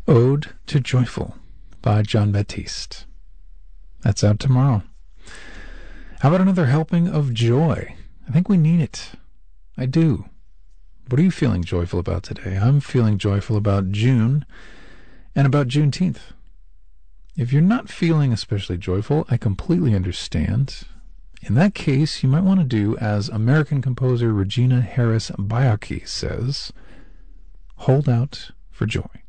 Ode to Joyful by Jon Batiste. That's out tomorrow. How about another helping of joy? I think we need it. I do. What are you feeling joyful about today? I'm feeling joyful about June and about Juneteenth. If you're not feeling especially joyful, I completely understand. In that case, you might want to do as American composer Regina Harris Baiocchi says, hold out for joy.